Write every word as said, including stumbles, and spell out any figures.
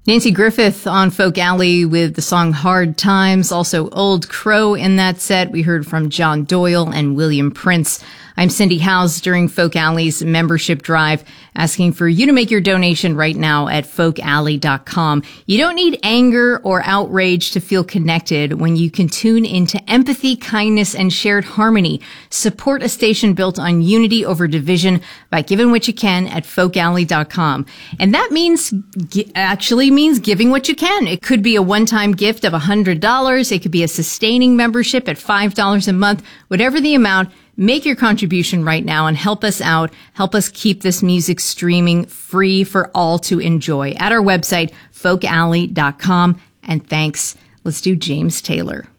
Nancy Griffith on Folk Alley with the song Hard Times. Also Old Crow in that set. We heard from John Doyle and William Prince. I'm Cindy Howes during Folk Alley's membership drive, asking for you to make your donation right now at folk alley dot com. You don't need anger or outrage to feel connected when you can tune into empathy, kindness, and shared harmony. Support a station built on unity over division by giving what you can at folk alley dot com. And that means, actually means giving what you can. It could be a one-time gift of one hundred dollars. It could be a sustaining membership at five dollars a month. Whatever the amount, make your contribution right now and help us out. Help us keep this music streaming free for all to enjoy at our website, folk alley dot com. And thanks. Let's do James Taylor.